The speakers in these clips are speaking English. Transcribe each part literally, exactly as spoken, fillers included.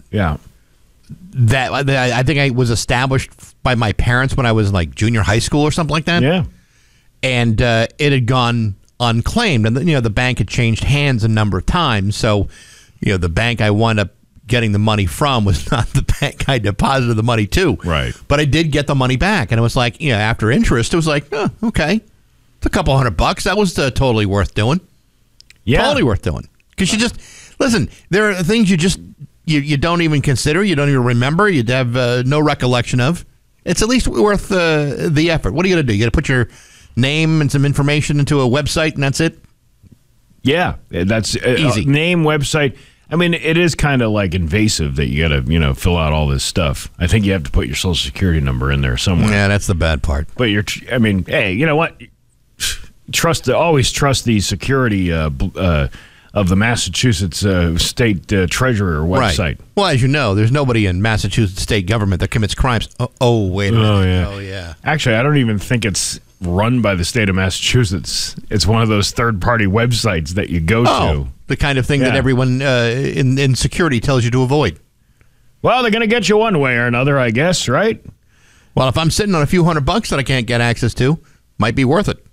Yeah. That I think I was established by my parents when I was like junior high school or something like that. Yeah. And uh, it had gone unclaimed, and you know the bank had changed hands a number of times. So, you know, the bank I wound up getting the money from was not the bank I deposited the money to. Right. But I did get the money back, and it was like, you know, after interest, it was like, oh, okay, it's a couple hundred bucks. That was uh, totally worth doing. Yeah. Totally worth doing. Because you just listen. There are things you just. You, you don't even consider, you don't even remember, you'd have uh, no recollection of. It's at least worth uh, the effort. What are you going to do? You got to put your name and some information into a website and that's it? Yeah, that's uh, easy. Uh, name, website. I mean, it is kind of like invasive that you got to, you know, fill out all this stuff. I think you have to put your social security number in there somewhere. Yeah, that's the bad part. But you're, I mean, hey, you know what? Trust, the, always trust the security uh, uh of the Massachusetts uh, State uh, Treasurer website. Right. Well, as you know, there's nobody in Massachusetts state government that commits crimes. Oh, oh wait a minute. Oh, yeah. Oh, yeah. Actually, I don't even think it's run by the state of Massachusetts. It's one of those third-party websites that you go oh, to. The kind of thing yeah. that everyone uh, in, in security tells you to avoid. Well, they're going to get you one way or another, I guess, right? Well, if I'm sitting on a few hundred bucks that I can't get access to, might be worth it.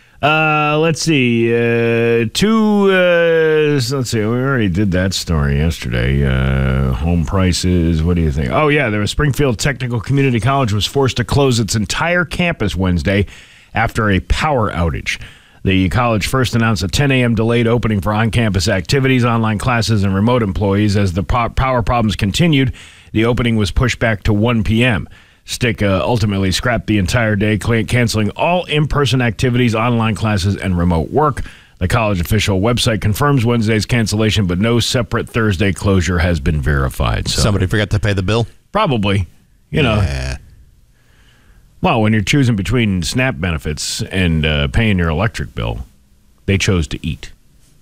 Uh, let's see. Uh, two. Uh, let's see. We already did that story yesterday. Uh, home prices. What do you think? Oh yeah, there was Springfield Technical Community College was forced to close its entire campus Wednesday after a power outage. The college first announced a ten a.m. delayed opening for on-campus activities, online classes, and remote employees. As the po- power problems continued, the opening was pushed back to one p.m. Stick uh, ultimately scrapped the entire day, canceling all in-person activities, online classes, and remote work. The college official website confirms Wednesday's cancellation, but no separate Thursday closure has been verified. So somebody forgot to pay the bill? Probably. You know. Yeah. Well, when you're choosing between SNAP benefits and uh, paying your electric bill, they chose to eat.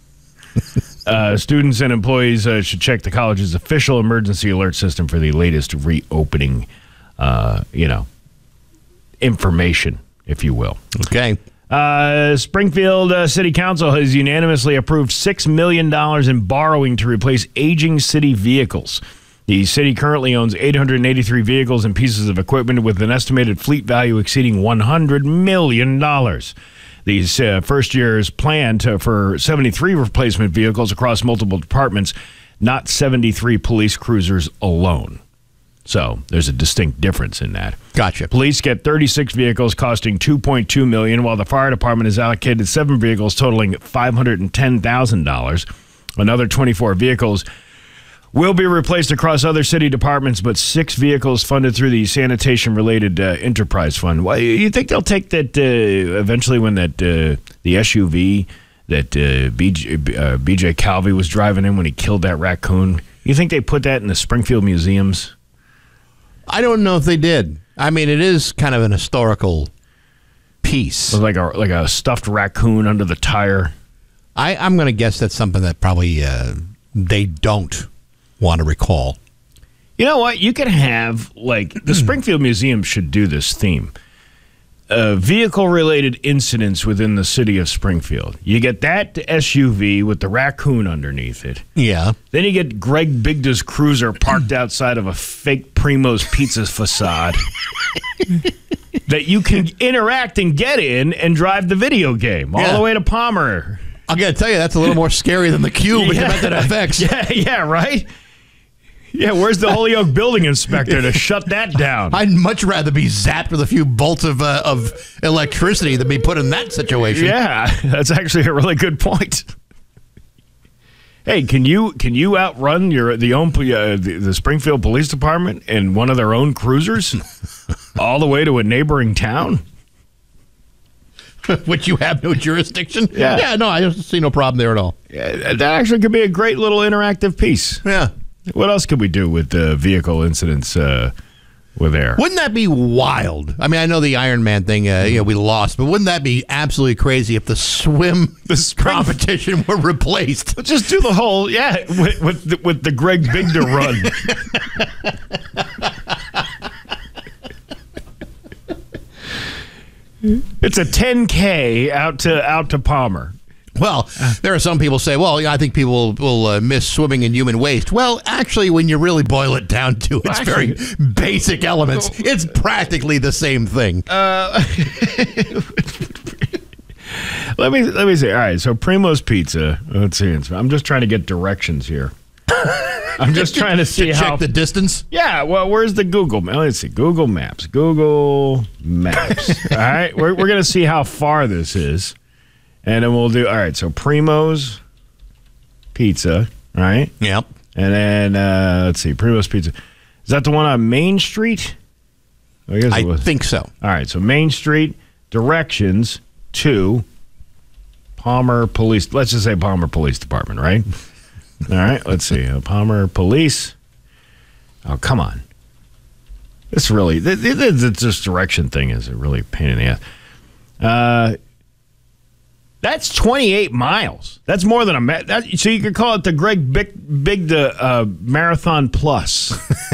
uh, students and employees uh, should check the college's official emergency alert system for the latest reopening Uh, you know, information, if you will. Okay. Uh, Springfield uh, City Council has unanimously approved six million dollars in borrowing to replace aging city vehicles. The city currently owns eight hundred eighty-three vehicles and pieces of equipment with an estimated fleet value exceeding one hundred million dollars. These uh, first year's planned to, for seventy-three replacement vehicles across multiple departments, not seventy-three police cruisers alone. So there's a distinct difference in that. Gotcha. Police get thirty-six vehicles costing two point two million dollars, while the fire department has allocated seven vehicles totaling five hundred ten thousand dollars. Another twenty-four vehicles will be replaced across other city departments, but six vehicles funded through the sanitation-related uh, enterprise fund. Well, you think they'll take that uh, eventually when that uh, the S U V that uh, B J, uh, B J Calvi was driving in when he killed that raccoon? You think they put that in the Springfield museums? I don't know if they did. I mean, it is kind of an historical piece. Like a like a stuffed raccoon under the tire. I, I'm going to guess that's something that probably uh, they don't want to recall. You know what? You could have, like, the Springfield Museum should do this theme. Uh, vehicle-related incidents within the city of Springfield. You get that S U V with the raccoon underneath it. Yeah. Then you get Greg Bigda's cruiser parked outside of a fake Primo's Pizza facade that you can interact and get in and drive the video game all Yeah. the way to Palmer. I got to tell you, that's a little more scary than the Cube Yeah. and Method F X. Yeah, yeah, right? Yeah, where's the Holyoke building inspector to shut that down? I'd much rather be zapped with a few bolts of uh, of electricity than be put in that situation. Yeah, that's actually a really good point. Hey, can you can you outrun your the own uh, the, the Springfield Police Department in one of their own cruisers all the way to a neighboring town? Which you have no jurisdiction? Yeah. Yeah, no, I don't see no problem there at all. Yeah, that actually could be a great little interactive piece. Yeah. What else could we do with uh, vehicle incidents uh, with air? Wouldn't that be wild? I mean, I know the Iron Man thing, uh, you know, we lost, but wouldn't that be absolutely crazy if the swim The spring- competition were replaced? Just do the whole, yeah, with, with, the, with the Greg Bigda run. It's a ten K out to out to Palmer. Well, there are some people say, well, I think people will uh, miss swimming in human waste. Well, actually, when you really boil it down to its very basic elements, it's practically the same thing. Uh, let me let me see. All right, so Primo's Pizza. Let's see. I'm just trying to get directions here. I'm just trying to see to how check the distance. Yeah, well, where's the Google? Let's see. Google Maps. Google Maps. All right, we're we're gonna see how far this is. And then we'll do, all right, so Primo's Pizza, right? Yep. And then, uh, let's see, Primo's Pizza. Is that the one on Main Street? I, guess I it was. think so. All right, so Main Street, directions to Palmer Police. Let's just say Palmer Police Department, right? All right, let's see. Uh, Palmer Police. Oh, come on. This really, this, this direction thing is a really pain in the ass. Uh, That's twenty-eight miles. That's more than a ma- that, so you could call it the Greg Big Big the uh, Marathon Plus,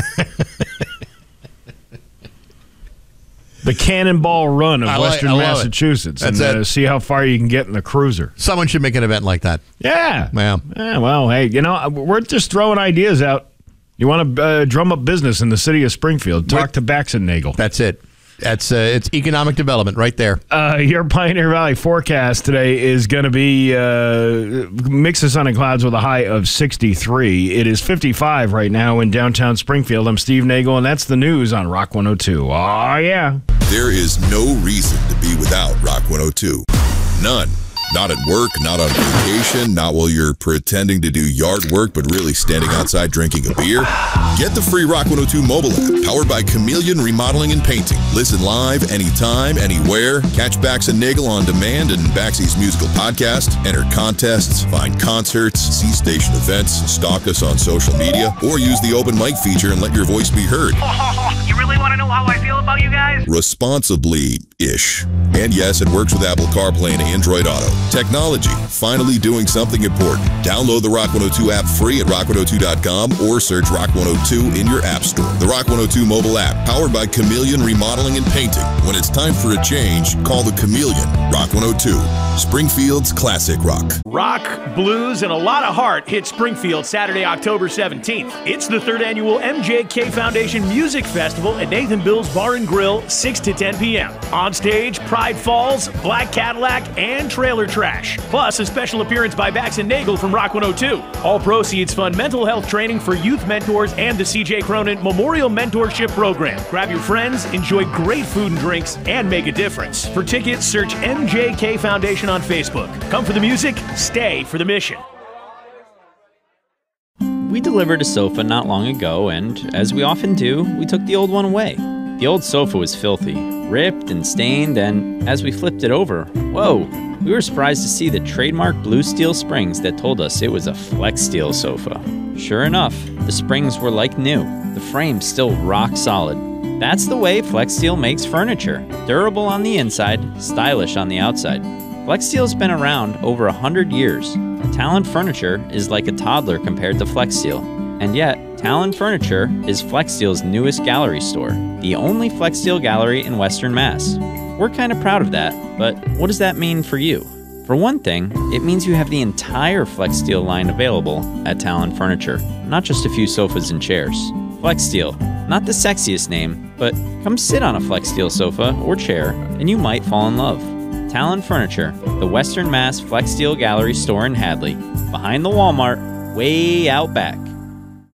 the Cannonball Run of I like- Western I love it. Massachusetts, That's and uh, it. see how far you can get in the cruiser. Someone should make an event like that. Yeah, Yeah. yeah. Well, hey, you know we're just throwing ideas out. You want to uh, drum up business in the city of Springfield? Talk Wait. to Baxendnagel. That's it. That's uh, it's economic development right there. Uh, your Pioneer Valley forecast today is going to be uh, mix of sun and clouds with a high of sixty-three. It is fifty-five right now in downtown Springfield. I'm Steve Nagel, and that's the news on Rock one oh two. Oh, yeah. There is no reason to be without Rock one oh two. None. Not at work, not on vacation, not while you're pretending to do yard work, but really standing outside drinking a beer. Get the free Rock one oh two mobile app, powered by Chameleon Remodeling and Painting. Listen live, anytime, anywhere. Catch Bax and Nagel on demand and Baxy's musical podcast. Enter contests, find concerts, see station events, stalk us on social media, or use the open mic feature and let your voice be heard. Oh, you really want to know how I feel about you guys? Responsibly-ish. And yes, it works with Apple CarPlay and Android Auto. Technology, finally doing something important. Download the Rock one oh two app free at rock one oh two dot com or search Rock one oh two in your app store. The Rock one oh two mobile app, powered by Chameleon Remodeling and Painting. When it's time for a change, call the Chameleon. Rock one oh two, Springfield's classic rock. Rock, blues, and a lot of heart hit Springfield Saturday, October seventeenth. It's the third annual M J K Foundation Music Festival at Nathan Bill's Bar and Grill, six to ten p.m. On stage, Pride Falls, Black Cadillac, and Trailer Trash. Plus, a special appearance by Bax and Nagel from Rock one oh two. All proceeds fund mental health training for youth mentors and the C J Cronin Memorial Mentorship Program. Grab your friends, enjoy great food and drinks, and make a difference. For tickets, search M J K Foundation on Facebook. Come for the music, stay for the mission. We delivered a sofa not long ago, and as we often do, we took the old one away. The old sofa was filthy, ripped and stained, and as we flipped it over, whoa, we were surprised to see the trademark blue steel springs that told us it was a Flex Steel sofa. Sure enough, the springs were like new, the frame still rock solid. That's the way Flex Steel makes furniture. Durable on the inside, stylish on the outside. Flex Steel's been around over a hundred years. Talon Furniture is like a toddler compared to Flex Steel. And yet, Talon Furniture is Flex Steel's newest gallery store, the only Flex Steel gallery in Western Mass. We're kind of proud of that, but what does that mean for you? For one thing, it means you have the entire Flex Steel line available at Talon Furniture, not just a few sofas and chairs. Flex Steel, not the sexiest name, but come sit on a Flex Steel sofa or chair and you might fall in love. Talon Furniture, the Western Mass Flex Steel Gallery store in Hadley, behind the Walmart, way out back.